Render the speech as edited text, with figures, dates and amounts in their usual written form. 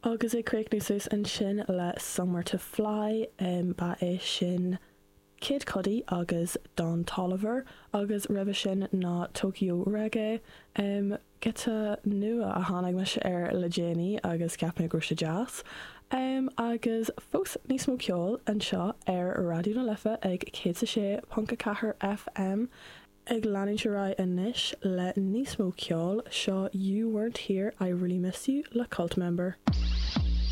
Agus é creic nús an sin le Somewhere to Fly ba é sin Kid Cudi agus Don Toliver agus ribh sin ná Tokyo Reggae geta nua a tháinig me le Jenny agus ceapna grúiste jazz agus fós níos mó ceol an seo Radio na Lifa ag 106.4 FM ag leanin se ra inis le níos mó ceol seo You Weren't Here, I Really Miss You le Cult Member.